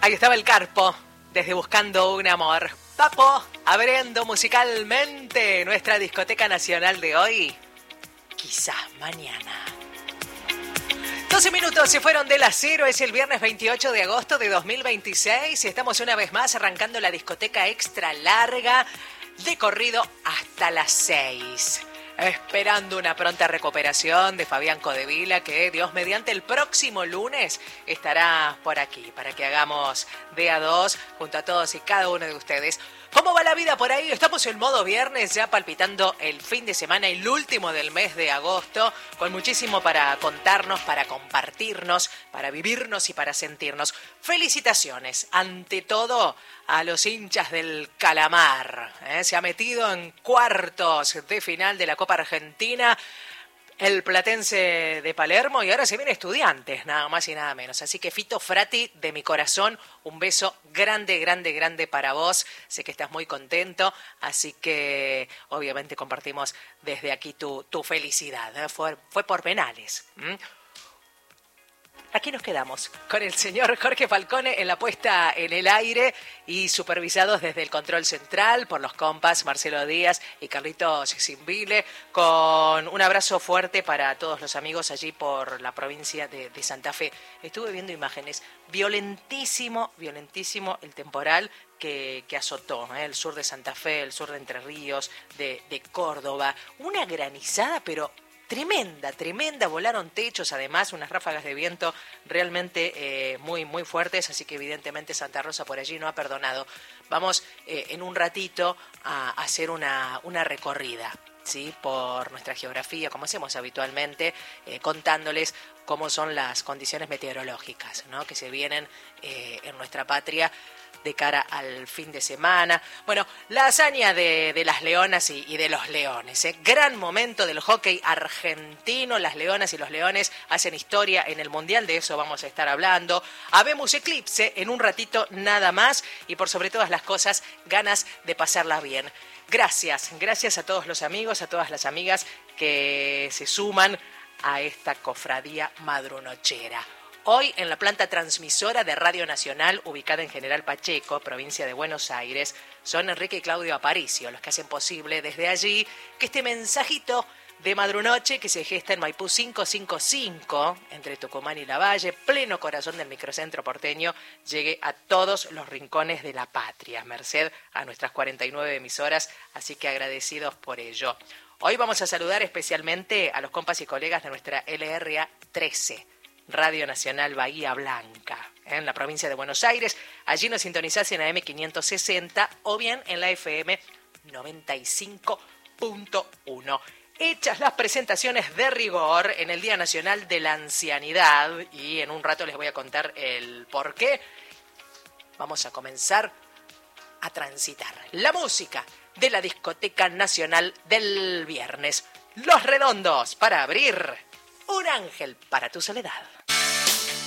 Ahí estaba el Carpo, desde Buscando un Amor. Papo, abriendo musicalmente nuestra discoteca nacional de hoy. Quizás mañana. 12 minutos se fueron de las 0, es el viernes 28 de agosto de 2026 y estamos una vez más arrancando la discoteca extra larga de corrido hasta las 6. Esperando una pronta recuperación de Fabián Codevila, que Dios mediante el próximo lunes estará por aquí para que hagamos de a dos junto a todos y cada uno de ustedes. ¿Cómo va la vida por ahí? Estamos en modo viernes, ya palpitando el fin de semana, el último del mes de agosto, con muchísimo para contarnos, para compartirnos, para vivirnos y para sentirnos. Felicitaciones, ante todo, a los hinchas del Calamar. Se ha metido en cuartos de final de la Copa Argentina el Platense de Palermo y ahora se viene Estudiantes, nada más y nada menos. Así que Fito Frati, de mi corazón, un beso grande, grande, grande para vos. Sé que estás muy contento, así que obviamente compartimos desde aquí tu felicidad. Fue por penales. Aquí nos quedamos con el señor Jorge Falcone en la puesta en el aire y supervisados desde el control central por los compas Marcelo Díaz y Carlitos Simbile, con un abrazo fuerte para todos los amigos allí por la provincia de Santa Fe. Estuve viendo imágenes, violentísimo el temporal que azotó el sur de Santa Fe, el sur de Entre Ríos, de Córdoba, una granizada pero tremenda, volaron techos, además unas ráfagas de viento realmente muy fuertes, así que evidentemente Santa Rosa por allí no ha perdonado. Vamos en un ratito a hacer una recorrida, ¿sí?, por nuestra geografía, como hacemos habitualmente, contándoles cómo son las condiciones meteorológicas, ¿no?, que se vienen en nuestra patria de cara al fin de semana. Bueno, la hazaña de las leonas y de los leones. Gran momento del hockey argentino. Las leonas y los leones hacen historia en el Mundial, de eso vamos a estar hablando. Habemos eclipse en un ratito nada más y por sobre todas las cosas, ganas de pasarla bien. Gracias a todos los amigos, a todas las amigas que se suman a esta cofradía madrunochera. Hoy en la planta transmisora de Radio Nacional, ubicada en General Pacheco, provincia de Buenos Aires, son Enrique y Claudio Aparicio los que hacen posible desde allí que este mensajito de madrunoche que se gesta en Maipú 555, entre Tucumán y Lavalle, pleno corazón del microcentro porteño, llegue a todos los rincones de la patria, merced a nuestras 49 emisoras, así que agradecidos por ello. Hoy vamos a saludar especialmente a los compas y colegas de nuestra LRA 13, Radio Nacional Bahía Blanca, en la provincia de Buenos Aires. Allí nos sintonizás en AM 560 o bien en la FM 95.1. Hechas las presentaciones de rigor en el Día Nacional de la Ancianidad, y en un rato les voy a contar el por qué, vamos a comenzar a transitar la música de la discoteca nacional del viernes. Los Redondos para abrir Un ángel para tu soledad.